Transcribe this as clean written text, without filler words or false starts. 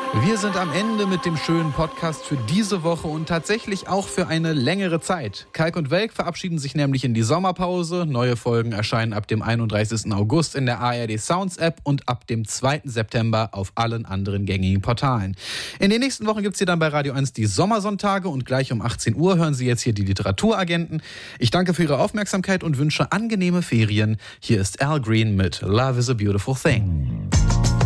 Wir sind am Ende mit dem schönen Podcast für diese Woche und tatsächlich auch für eine längere Zeit. Kalk und Welk verabschieden sich nämlich in die Sommerpause. Neue Folgen erscheinen ab dem 31. August in der ARD Sounds App und ab dem 2. September auf allen anderen gängigen Portalen. In den nächsten Wochen gibt es hier dann bei Radio 1 die Sommersonntage und gleich um 18 Uhr hören Sie jetzt hier die Literaturagenten. Ich danke für Ihre Aufmerksamkeit und wünsche angenehme Ferien. Hier ist Al Green mit Love is a Beautiful Thing.